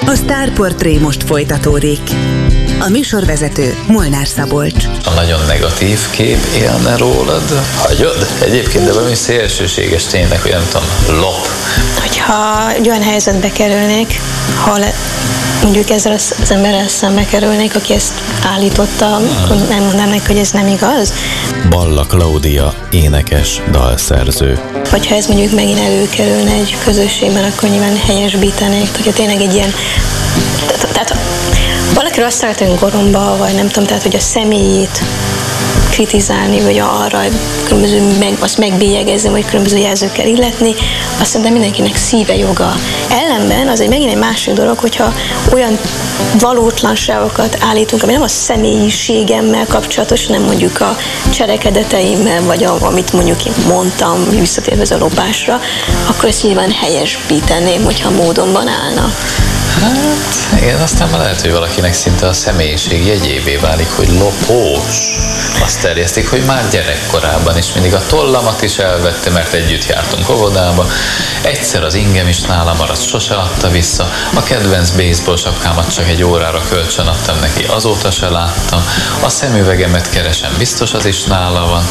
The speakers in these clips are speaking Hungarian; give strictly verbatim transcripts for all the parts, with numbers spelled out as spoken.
A Sztárportré most folytatódik. A műsorvezető Molnár Szabolcs. A nagyon negatív kép élne rólad. Hagyod? Egyébként, de valami szélsőséges tényleg, hogy nem tudom, lop. Hogyha egy olyan helyzetbe kerülnék, ha le, mondjuk ezzel az emberrel szembe kerülnék, aki ezt állította, hmm. nem mondanám neki, hogy ez nem igaz. Balla Klaudia, énekes, dalszerző. Vagy ha ez mondjuk megint előkerülne egy közösségben, akkor nyilván helyesbítenék, hogyha tényleg egy ilyen... Tehát valakiről azt szeretünk goromba, vagy nem tudom, tehát hogy a személyét kritizálni, vagy arra különböző meg, azt megbélyegezni, vagy különböző jelzőkkel illetni, azt szerintem mindenkinek szíve joga. Ellenben az egy megint egy másik dolog, hogyha olyan valótlanságokat állítunk, ami nem a személyiségemmel kapcsolatos, hanem mondjuk a cselekedeteimmel, vagy a, amit mondjuk én mondtam, visszatérve ez a lopásra, akkor ezt nyilván helyesbíteném, hogyha módonban állna. Hát, igen, aztán már lehet, hogy valakinek szinte a személyiség jegyévé válik, hogy lopós. Azt terjesztik, hogy már gyerekkorában is mindig a tollamat is elvette, mert együtt jártunk óvodába. Egyszer az ingem is nála maradt, sose adta vissza. A kedvenc baseball sapkámat csak egy órára kölcsön adtam neki, azóta se láttam. A szemüvegemet keresem, biztos az is nála van.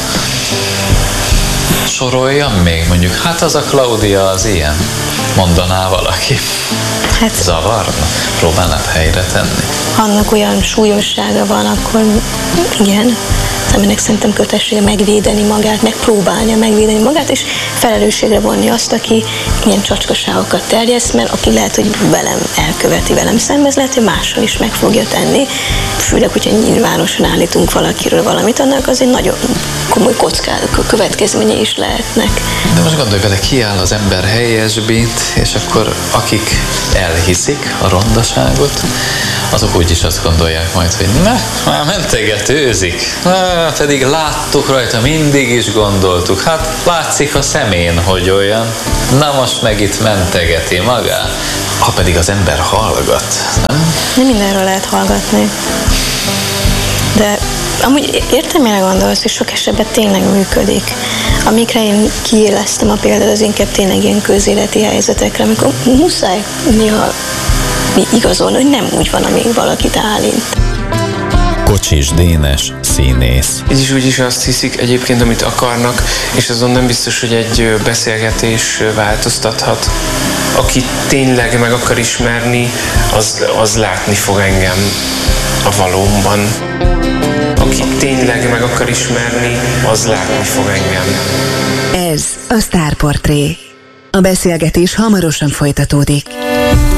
Soroljam még mondjuk, hát az a Klaudia az ilyen, mondaná valaki. Hát, zavarna? Próbálnád helyre tenni? Annak olyan súlyossága van, akkor igen, az embernek szerintem kötelessége megvédeni magát, megpróbálnia megvédeni magát, és felelősségre vonni azt, aki ilyen csacskaságokat terjeszt, mert aki lehet, hogy velem elköveti, velem szemben, ez lehet, hogy mással is meg fogja tenni. Főleg, hogyha nyilvánosan állítunk valakiről valamit, annak azért nagyon komoly kockázat, következményei is lehetnek. De most gondolj bele, kiáll az ember helyesbít, és akkor akik elhiszik a rondaságot, azok úgyis azt gondolják majd, hogy ne, már mentegetőzik. Na, pedig láttuk rajta, mindig is gondoltuk. Hát látszik a szemén, hogy olyan. Na most meg itt mentegeti magát. Ha pedig az ember hallgat, nem? Nem mindenről lehet hallgatni. De amúgy értem, mire gondolsz, és sok esetben tényleg működik. Amikre én kiéleztem a példát, az inkább tényleg ilyen közéleti helyzetekre, amikor muszáj néha igazolni, hogy nem úgy van, amíg valakit állít. Kocsis Dénes, színész. Így is úgy is azt hiszik egyébként, amit akarnak, és azon nem biztos, hogy egy beszélgetés változtathat. Aki tényleg meg akar ismerni, az, az látni fog engem a valómban. Aki tényleg meg akar ismerni, az látni fog engem. Ez a Sztárportré. A beszélgetés hamarosan folytatódik.